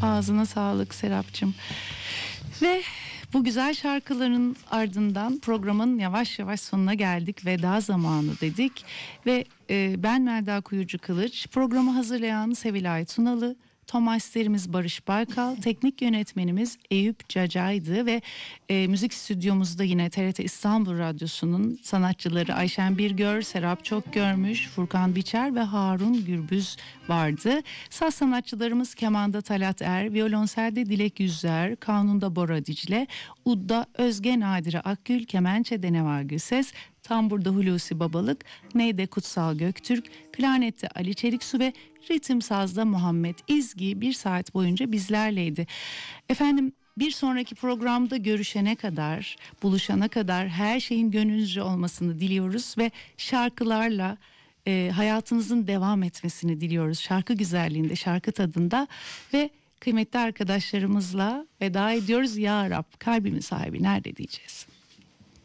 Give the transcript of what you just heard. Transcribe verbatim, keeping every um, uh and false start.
Ağzına sağlık Serapcığım. Ve bu güzel şarkıların ardından programın yavaş yavaş sonuna geldik. Veda zamanı dedik. Ve e, ben Melda Kuyucu Kılıç, programı hazırlayan Sevilay Tunalı, Tomasterimiz Barış Baykal, teknik yönetmenimiz Eyüp Cacay'dı ve e, müzik stüdyomuzda yine T R T İstanbul Radyosu'nun sanatçıları Ayşen Birgör, Serap Çokgörmüş, Furkan Biçer ve Harun Gürbüz vardı. Saz sanatçılarımız kemanda Talat Er, violonselde Dilek Yüzer, kanunda Bora Dicle, udda Özge Nadire Akgül, kemençede Neva Gülses, tamburda Hulusi Babalık, neyde Kutsal Göktürk, klarnette Ali Çeliksu ve ritim sazda Muhammed İzgi bir saat boyunca bizlerleydi. Efendim, bir sonraki programda görüşene kadar, buluşana kadar her şeyin gönlünüzce olmasını diliyoruz ve şarkılarla e, hayatınızın devam etmesini diliyoruz. Şarkı güzelliğinde, şarkı tadında ve kıymetli arkadaşlarımızla veda ediyoruz. Ya Rab, kalbimin sahibi nerede diyeceğiz.